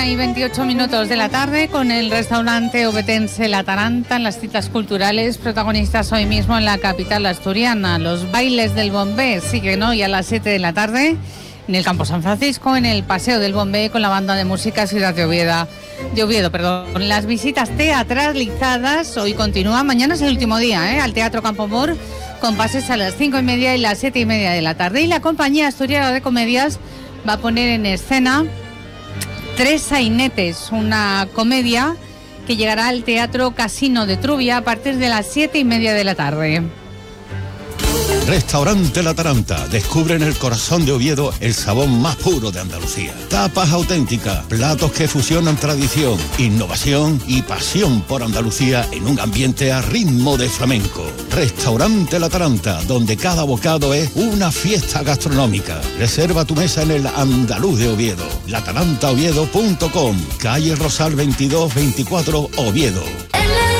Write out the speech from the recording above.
1:28 de la tarde con el restaurante obetense La Taranta en las citas culturales, protagonistas hoy mismo en la capital asturiana. Los bailes del Bombé siguen hoy a las 7 de la tarde en el Campo San Francisco, en el Paseo del Bombé con la banda de música Ciudad de Oviedo. Las visitas teatralizadas hoy continúan. Mañana es el último día, al Teatro Campomor, con pases a las 5:30 y las 7:30 de la tarde. Y la compañía asturiana de comedias va a poner en escena Tres Sainetes, una comedia que llegará al Teatro Casino de Trubia a partir de las 7:30 de la tarde. Restaurante La Taranta. Descubre en el corazón de Oviedo el sabor más puro de Andalucía. Tapas auténticas, platos que fusionan tradición, innovación y pasión por Andalucía en un ambiente a ritmo de flamenco. Restaurante La Taranta, donde cada bocado es una fiesta gastronómica. Reserva tu mesa en el Andaluz de Oviedo. latarantaoviedo.com, calle Rosal 2224, Oviedo.